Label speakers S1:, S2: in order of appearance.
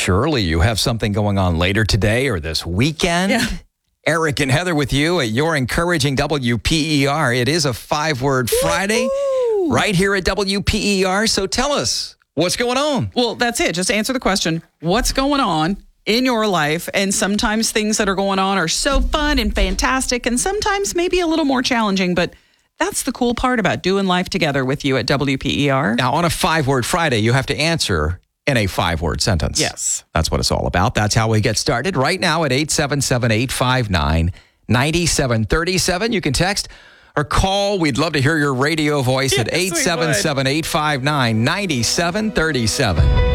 S1: Surely you have something going on later today or this weekend.
S2: Yeah.
S1: Eric and Heather with you at your encouraging WPER. It is a 5-word Friday right here at WPER. So tell us, what's going on?
S2: Well, that's it. Just answer the question, what's going on in your life? And sometimes things that are going on are so fun and fantastic, and sometimes maybe a little more challenging, but that's the cool part about doing life together with you at WPER.
S1: Now, on a 5-word Friday, you have to answer in a 5-word sentence.
S2: Yes.
S1: That's what it's all about. That's how we get started right now at 877-859-9737. You can text or call. We'd love to hear your radio voice at 877-859-9737.